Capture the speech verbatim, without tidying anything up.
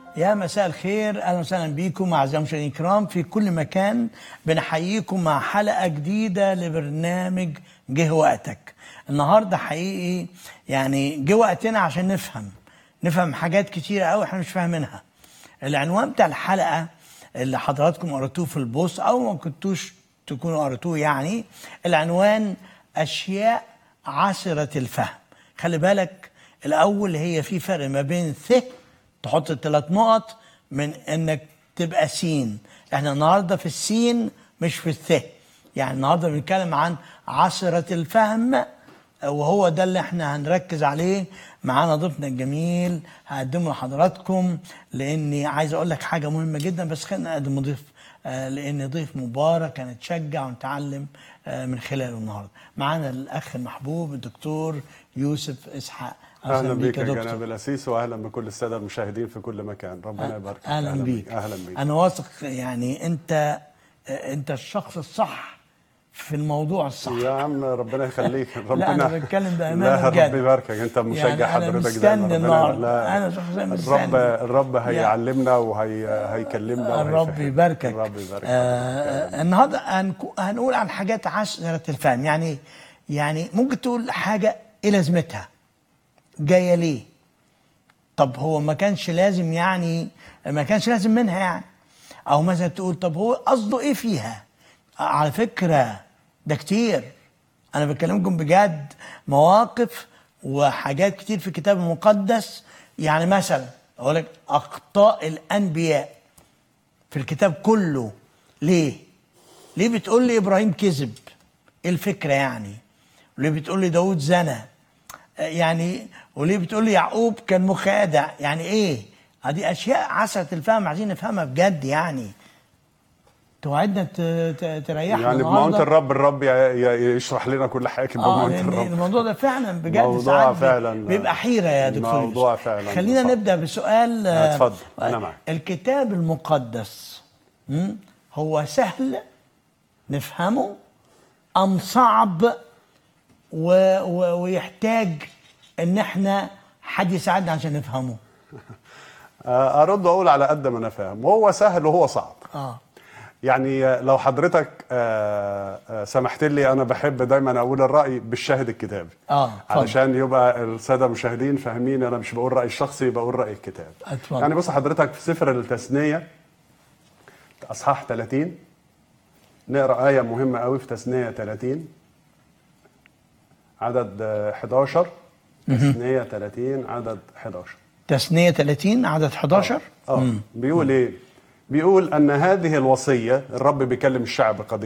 يا مساء الخير، اهلا وسهلا بيكم اعزائي المشاهدين الكرام في كل مكان. بنحييكم مع حلقه جديده لبرنامج جه وقتك. النهارده حقيقي يعني جه وقتنا عشان نفهم نفهم حاجات كتيره قوي احنا مش فاهمينها. العنوان بتاع الحلقه اللي حضراتكم قرأتوه في البوست او ما كنتوش تكونوا قرأتوه، يعني العنوان اشياء عسره الفهم. خلي بالك الاول، هي في فرق ما بين ث تحط الثلاث نقط من انك تبقى سين. احنا النهارده في السين مش في الث، يعني النهارده بنتكلم عن عسرة الفهم، وهو ده اللي احنا هنركز عليه. معانا ضيفنا الجميل هقدمه لحضراتكم، لاني عايز اقول لك حاجه مهمه جدا، بس خلينا نقدم ضيف آه لان ضيف مبارك هنتشجع ونتعلم آه من خلاله النهارده. معانا الاخ المحبوب الدكتور يوسف اسحاق. اهلا بيك يا جناب الاسيس، واهلا بكل الساده المشاهدين في كل مكان. ربنا يبارك. اهلا, أهلا بيك. اهلا بيك. انا واثق يعني انت انت الشخص الصح في الموضوع الصح يا عم ربنا يخليك. ربنا لا انا بتكلم بامانه لا بجد. ربنا يباركك، انت مشجع يعني حضرتك دايما. ربنا انا شخصيا مستني. الرب الرب هيعلمنا وهيكلمنا الرب يباركك. الرب يباركك. آه النهارده هنقول عن حاجات عسرة الفهم. يعني يعني ممكن تقول حاجه ايه لازمتها؟ جايه ليه؟ طب هو ما كانش لازم، يعني ما كانش لازم منها يعني. او مثلا تقول طب هو قصده ايه فيها؟ على فكره ده كتير، انا بكلمكم بجد، مواقف وحاجات كتير في الكتاب المقدس. يعني مثلا اقول لك اخطاء الانبياء في الكتاب كله. ليه؟ ليه بتقول لي ابراهيم كذب؟ ايه الفكره يعني؟ وليه بتقول لي داود زنى؟ يعني وليه بتقول لي يعقوب كان مخادع؟ يعني ايه؟ هذه اشياء عسرة الفهم، عايزين نفهمها بجد. يعني توعدنا تريحنا يعني بمعونة الرب الرب يشرح لنا كل حاجه بمعونة الرب. الموضوع ده فعلا بجد موضوع فعلا بيبقى حيره يا دكتور. موضوع فعلا. خلينا صح. نبدا بسؤال. اتفضل انا معك. الكتاب المقدس هو سهل نفهمه ام صعب و... و... ويحتاج ان احنا حد يساعدنا عشان نفهمه؟ ارد واقول على قد ما انا فاهم، هو سهل وهو صعب. اه يعني لو حضرتك سمحت لي، انا بحب دايما اقول الراي بالشاهد الكتابي. اه علشان يبقى الساده المشاهدين فاهمين انا مش بقول رايي الشخصي، بقول راي الكتاب. اتفضل. يعني بص حضرتك في سفر التثنيه اصحاح ثلاثين نقرا ايه مهمه قوي في تثنيه ثلاثين عدد حداشر. تثنيه ثلاثين عدد حداشر. تثنيه ثلاثين عدد حداشر. اه, آه. بيقول ايه؟ بيقول ان هذه الوصيه، الرب بيكلم الشعب قضيه